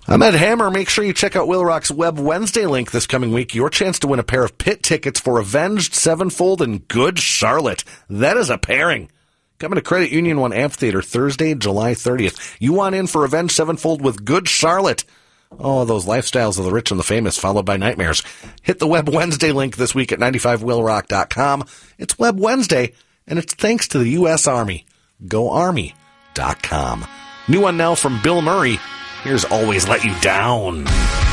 I'm Ed Hammer. Make sure you check out Will Rock's Web Wednesday link this coming week. Your chance to win a pair of pit tickets for Avenged Sevenfold and Good Charlotte. That is a pairing. Coming to Credit Union One Amphitheater Thursday, July 30th. You want in for Avenged Sevenfold with Good Charlotte. Oh, those lifestyles of the rich and the famous, followed by nightmares. Hit the Web Wednesday link this week at 95willrock.com. It's Web Wednesday, and it's thanks to the U.S. Army. GoArmy.com. New one now from Bill Murray. Here's Always Let You Down.